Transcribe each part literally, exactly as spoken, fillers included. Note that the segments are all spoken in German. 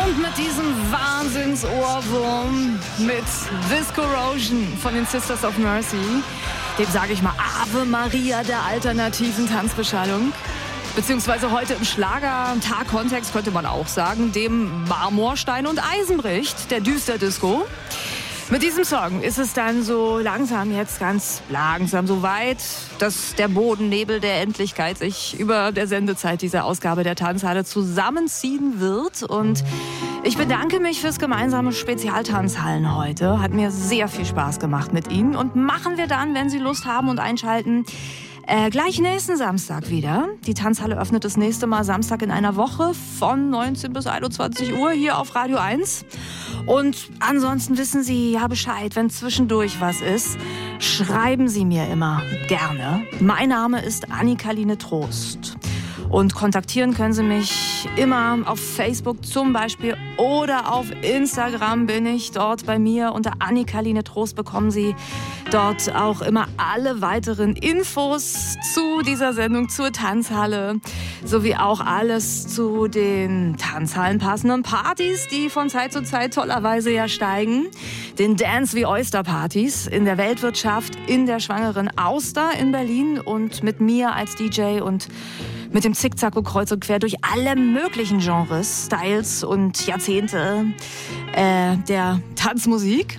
Und mit diesem Wahnsinnsohrwurm mit This Corrosion von den Sisters of Mercy, dem sage ich mal Ave Maria der alternativen Tanzbeschallung. Beziehungsweise heute im Schlager-Tag-Kontext könnte man auch sagen, dem Marmorstein und Eisenbricht der Düsterdisco. Mit diesem Song ist es dann so langsam, jetzt ganz langsam so weit, dass der Bodennebel der Endlichkeit sich über der Sendezeit dieser Ausgabe der Tanzhalle zusammenziehen wird. Und ich bedanke mich fürs gemeinsame Spezialtanzhallen heute. Hat mir sehr viel Spaß gemacht mit Ihnen. Und machen wir dann, wenn Sie Lust haben und einschalten, Äh, gleich nächsten Samstag wieder. Die Tanzhalle öffnet das nächste Mal Samstag in einer Woche von neunzehn bis einundzwanzig Uhr hier auf Radio eins. Und ansonsten wissen Sie ja Bescheid, wenn zwischendurch was ist, schreiben Sie mir immer gerne. Mein Name ist Annika-Line Trost. Und kontaktieren können Sie mich immer auf Facebook zum Beispiel oder auf Instagram bin ich dort bei mir. Unter Annika-Line Trost bekommen Sie dort auch immer alle weiteren Infos zu dieser Sendung, zur Tanzhalle, sowie auch alles zu den Tanzhallen passenden Partys, die von Zeit zu Zeit tollerweise ja steigen. Den Dance wie Oyster Partys in der Weltwirtschaft, in der Schwangeren Auster in Berlin und mit mir als D J und mit dem Zickzack und kreuz und quer durch alle möglichen Genres, Styles und Jahrzehnte äh, der Tanzmusik.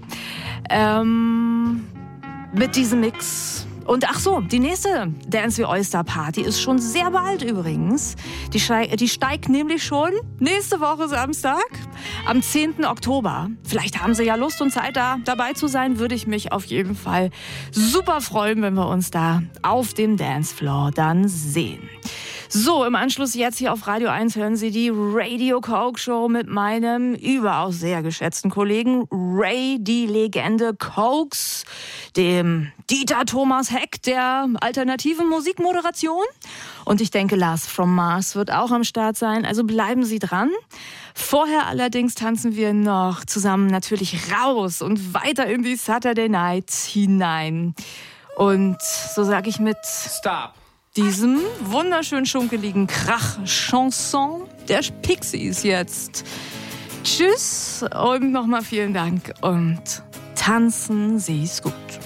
Ähm, mit diesem Mix. Und ach so, die nächste Dance wie Oyster Party ist schon sehr bald übrigens. Die, Schei- die steigt nämlich schon nächste Woche Samstag am zehnten Oktober. Vielleicht haben Sie ja Lust und Zeit, da dabei zu sein. Würde ich mich auf jeden Fall super freuen, wenn wir uns da auf dem Dancefloor dann sehen. So, im Anschluss jetzt hier auf Radio eins hören Sie die Radio Coke Show mit meinem überaus sehr geschätzten Kollegen Ray, die Legende Cokes, dem Dieter Thomas Heck der alternativen Musikmoderation. Und ich denke, Lars from Mars wird auch am Start sein, also bleiben Sie dran. Vorher allerdings tanzen wir noch zusammen natürlich raus und weiter in die Saturday Night hinein. Und so sage ich mit Stop. Diesem wunderschön schunkeligen Krach-Chanson der Pixies jetzt. Tschüss und nochmal vielen Dank und tanzen Sie's gut.